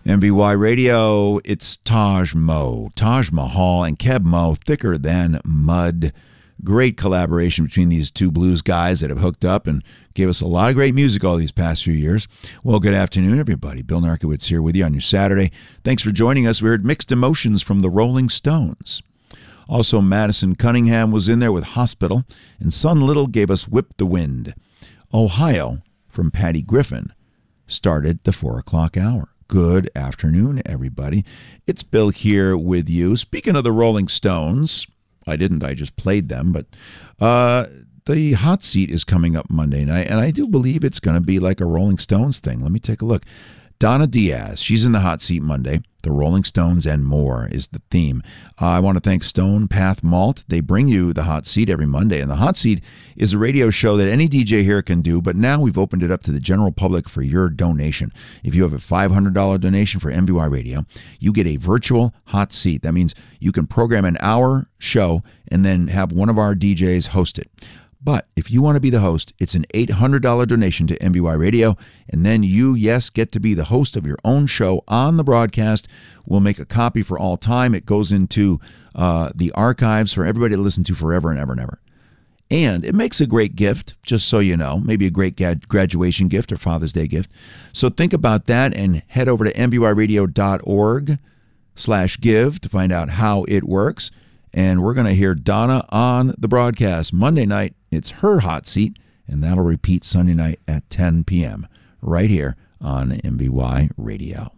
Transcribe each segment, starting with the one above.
MBY Radio, it's Taj Mahal and Keb Mo, Thicker Than Mud. Great collaboration between these two blues guys that have hooked up and gave us a lot of great music all these past few years. Well, good afternoon, everybody. Bill Narkowitz here with you on your Saturday. Thanks for joining us. We heard Mixed Emotions from the Rolling Stones. Also, Madison Cunningham was in there with Hospital, and Sun Little gave us Whip the Wind. Ohio, from Patty Griffin, started the 4 o'clock hour. Good afternoon, everybody. It's Bill here with you. Speaking of the Rolling Stones, I just played them, but the hot seat is coming up Monday night, and I do believe it's going to be like a Rolling Stones thing. Let me take a look. Donna Diaz, she's in the hot seat Monday. The Rolling Stones and More is the theme. I want to thank Stone Path Malt. They bring you the hot seat every Monday, and the hot seat is a radio show that any DJ here can do, but now we've opened it up to the general public for your donation. If you have a $500 donation for MBY Radio, you get a virtual hot seat. That means you can program an hour show and then have one of our DJs host it. But if you want to be the host, it's an $800 donation to MBY Radio, and then you, get to be the host of your own show on the broadcast. We'll make a copy for all time. It goes into the archives for everybody to listen to forever and ever and ever. And it makes a great gift, just so you know, maybe a great graduation gift or Father's Day gift. So think about that and head over to mbyradio.org/give to find out how it works. And we're going to hear Donna on the broadcast Monday night. It's her hot seat, and that'll repeat Sunday night at 10 p.m. right here on MBY Radio.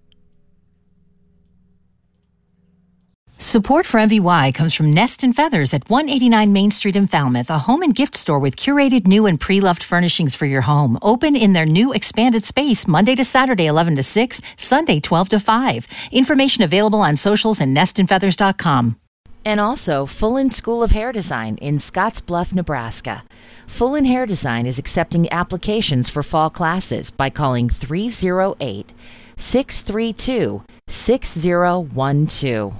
Support for MVY comes from Nest and Feathers at 189 Main Street in Falmouth, a home and gift store with curated new and pre-loved furnishings for your home. Open in their new expanded space Monday to Saturday 11 to 6, Sunday 12 to 5. Information available on socials and nestandfeathers.com. And also, Fullen School of Hair Design in Scottsbluff, Nebraska. Fullen Hair Design is accepting applications for fall classes by calling 308-632-6012.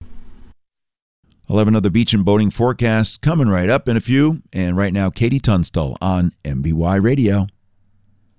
11 of the beach and boating forecast coming right up in a few. And right now, Katie Tunstall on MBY Radio.